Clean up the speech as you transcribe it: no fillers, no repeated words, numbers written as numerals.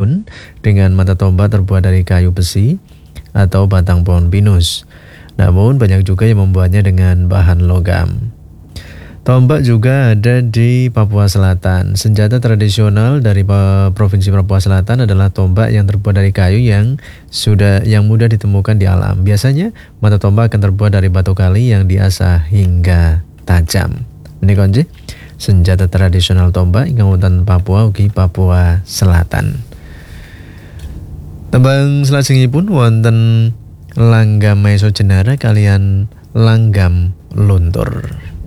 daun dengan mata tombak terbuat dari kayu besi atau batang pohon pinus. Namun banyak juga yang membuatnya dengan bahan logam. Tombak juga ada di Papua Selatan. Senjata tradisional dari Provinsi Papua Selatan adalah tombak yang terbuat dari kayu yang mudah ditemukan di alam. Biasanya mata tombak akan terbuat dari batu kali yang diasah hingga tajam. Ini konci senjata tradisional tombak Kabupaten Papua ugi Papua Selatan. Tembang selajengipun wonten langgam maiso jenara kalian langgam luntur.